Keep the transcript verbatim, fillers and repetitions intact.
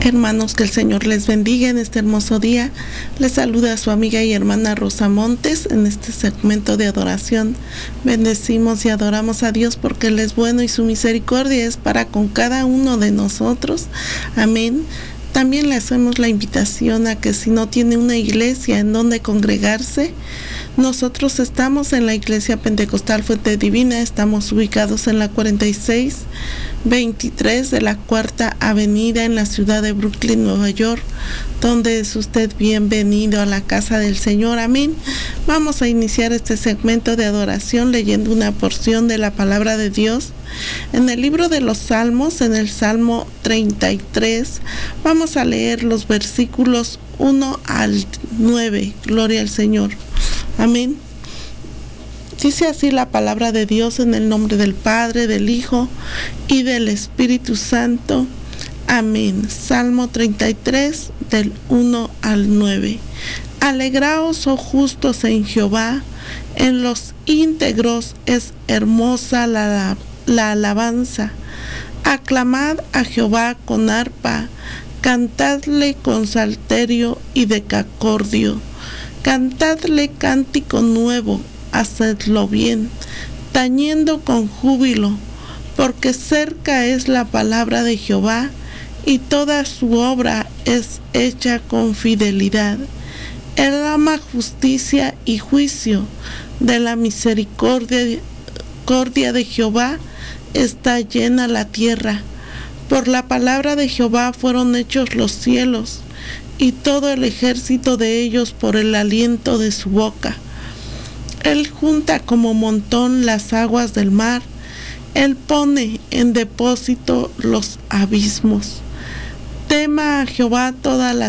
Hermanos, que el Señor les bendiga en este hermoso día. Les saluda a su amiga y hermana Rosa Montes en este segmento de adoración. Bendecimos y adoramos a Dios porque Él es bueno y su misericordia es para con cada uno de nosotros. Amén. También le hacemos la invitación a que si no tiene una iglesia en donde congregarse, nosotros estamos en la Iglesia Pentecostal Fuente Divina, estamos ubicados en la cuarenta y seis veintitrés de la Cuarta Avenida en la ciudad de Brooklyn, Nueva York, donde es usted bienvenido a la casa del Señor. Amén. Vamos a iniciar este segmento de adoración leyendo una porción de la palabra de Dios. En el libro de los Salmos, en el Salmo treinta y tres, vamos a leer los versículos uno al nueve. Gloria al Señor. Amén. Dice así la palabra de Dios en el nombre del Padre, del Hijo y del Espíritu Santo. Amén. Salmo treinta y tres, del uno al nueve. Alegraos, oh justos, en Jehová, en los íntegros es hermosa la, la alabanza. Aclamad a Jehová con arpa, cantadle con salterio y decacordio. Cantadle cántico nuevo, hacedlo bien, tañendo con júbilo, porque cerca es la palabra de Jehová, y toda su obra es hecha con fidelidad. Él ama justicia y juicio, de la misericordia de Jehová está llena la tierra. Por la palabra de Jehová fueron hechos los cielos, y todo el ejército de ellos por el aliento de su boca. Él junta como montón las aguas del mar, Él pone en depósito los abismos. Tema a Jehová toda la